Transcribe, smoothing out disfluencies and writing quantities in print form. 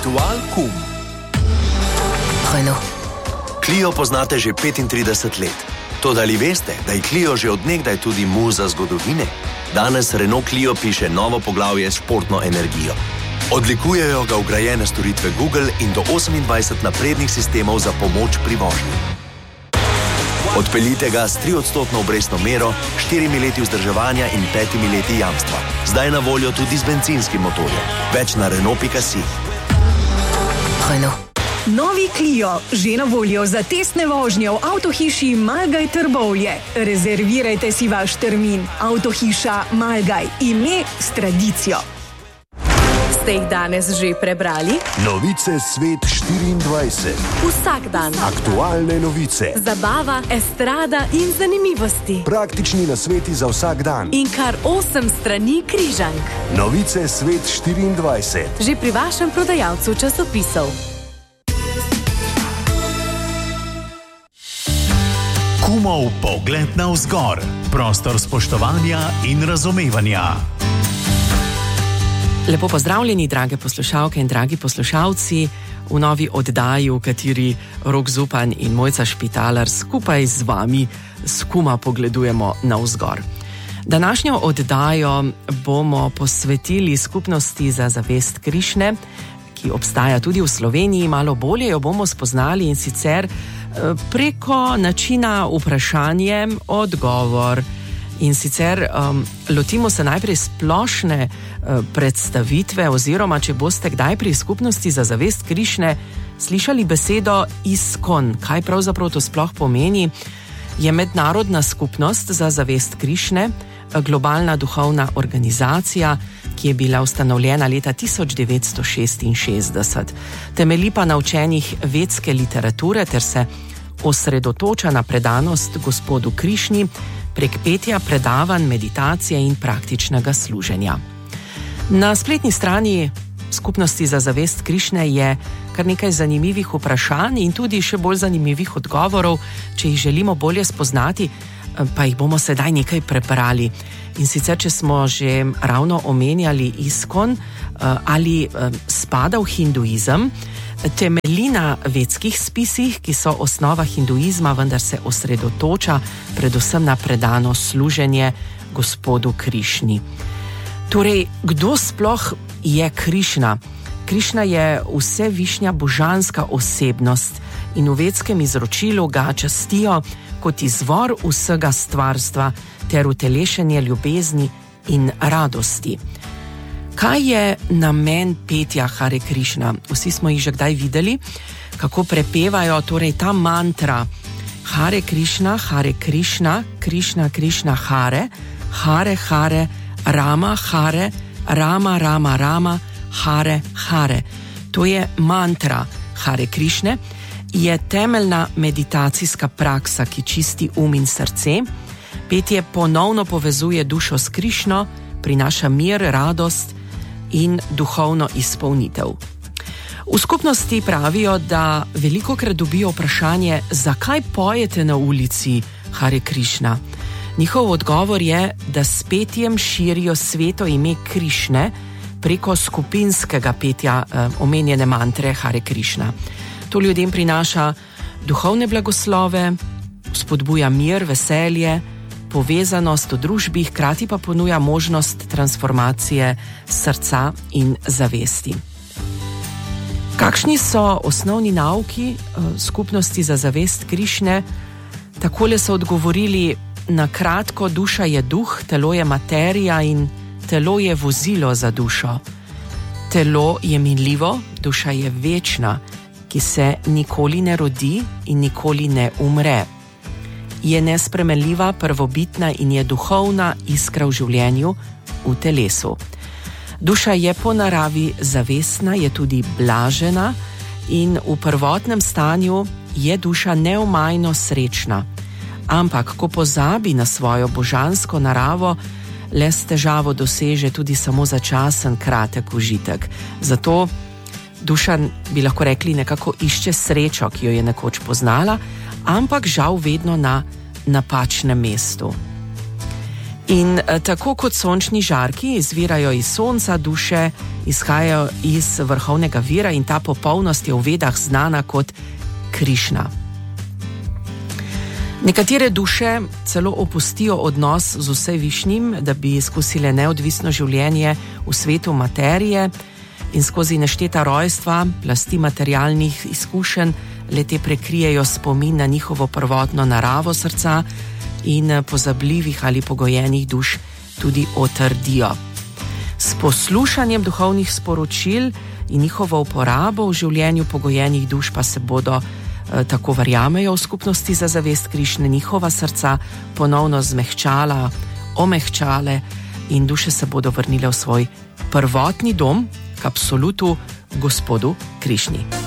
Ritual kum. Clio poznate že 35 let. Toda ali veste, da je Clio že od nekdaj tudi muza zgodovine? Danes Renault Clio piše novo poglavje s športno energijo. Odlikujejo ga vgrajene storitve Google in do 28 naprednih sistemov za pomoč pri vožnji. Odpeljite ga s 3% obrestno mero, 4 leti vzdrževanja in 5 leti jamstva. Zdaj na voljo tudi z bencinskim motorjem. Več na Renault.si. Novi Clio, že na voljo za testne vožnje v avtohiši Malgaj Trbovlje. Rezervirajte si vaš termin. Avtohiša Malgaj, ime s tradicijo. Ste jih danes že prebrali? Novice Svet 24. Vsak dan. Aktualne novice. Zabava, estrada in zanimivosti. Praktični nasveti za vsak dan. In kar 8 strani križank. Novice Svet 24. Že pri vašem prodajalcu časopisov. Kumov pogled navzgor. Prostor spoštovanja in razumevanja. Lepo pozdravljeni, drage poslušalke in dragi poslušalci, v novi oddaji, v kateri Rok Zupan in Mojca Špitaler skupaj z vami s Kuma pogledujemo navzgor. Današnjo oddajo bomo posvetili skupnosti za zavest Krišne, ki obstaja tudi v Sloveniji. Malo bolje jo bomo spoznali in sicer preko načina vprašanje-odgovor. In sicer lotimo se najprej splošne predstavitve oziroma, če boste kdaj pri skupnosti za zavest Krišne slišali besedo ISKCON, kaj pravzaprav to sploh pomeni, je mednarodna skupnost za zavest Krišne, globalna duhovna organizacija, ki je bila ustanovljena leta 1966. Temelji pa na učenjih vedske literature ter se osredotoča na predanost Gospodu Krišni prek petja, predavanj, meditacije in praktičnega služenja. Na spletni strani skupnosti za zavest Krišne je kar nekaj zanimivih vprašanj in tudi še bolj zanimivih odgovorov. Če jih želimo bolje spoznati, pa jih bomo sedaj nekaj prebrali. In sicer, če smo že ravno omenjali ISKCON, ali spada v hinduizem, temelji na vedskih spisih, ki so osnova hinduizma, vendar se osredotoča predvsem na predano služenje Gospodu Krišni. Torej, kdo sploh je Krišna? Krišna je vsevišnja božanska osebnost in v vedskem izročilu ga častijo kot izvor vsega stvarstva ter utelešenje ljubezni in radosti. Kaj je namen petja Hare Krišna? Vsi smo jih že kdaj videli, kako prepevajo torej ta mantra Hare Krišna, Krišna Krišna Hare, Hare Hare, Rama Hare, Rama Rama Rama, Hare Hare. To je mantra Hare Krišne, je temeljna meditacijska praksa, ki čisti in srce. Petje ponovno povezuje dušo s Krišno, prinaša mir, radost in duhovno izpolnitev. V skupnosti pravijo, da velikokrat dobijo vprašanje, zakaj pojete na ulici Hare Krišna. Njihov odgovor je, da s petjem širijo sveto ime Krišne preko skupinskega petja omenjene mantre Hare Krišna. To ljudem prinaša duhovne blagoslove, spodbuja mir, veselje, povezanost v družbi, hkrati pa ponuja možnost transformacije srca in zavesti. Kakšni so osnovni nauki skupnosti za zavest Krišne? Takole so odgovorili: na kratko, duša je duh, telo je materija in telo je vozilo za dušo. Telo je minljivo, duša je večna, ki se nikoli ne rodi in nikoli ne umre. Je nespremenljiva, prvobitna in je duhovna iskra v življenju, v telesu. Duša je po naravi zavestna, je tudi blažena in v prvotnem stanju je duša neomajno srečna. Ampak, ko pozabi na svojo božansko naravo, le s težavo doseže tudi samo začasen kratek užitek. Zato duša, bi lahko rekli, nekako išče srečo, ki jo je nekoč poznala, ampak žal vedno na napačnem mestu. In tako kot sončni žarki izvirajo iz sonca, duše izhajajo iz vrhovnega vira in ta popolnost je v Vedah znana kot Krišna. Nekatere duše celo opustijo odnos z Vsevišnjim, da bi izkusile neodvisno življenje v svetu materije in skozi nešteta rojstva, plasti materialnih izkušenj, le-te prekrijejo spomin na njihovo prvotno naravo srca in pozabljivih ali pogojenih duš tudi otrdijo. S poslušanjem duhovnih sporočil in njihovo uporabo v življenju pogojenih duš pa se bodo, tako verjamejo v skupnosti za zavest Krišne, njihova srca ponovno zmehčala, omehčale in duše se bodo vrnile v svoj prvotni dom, k absolutu, Gospodu Krišni.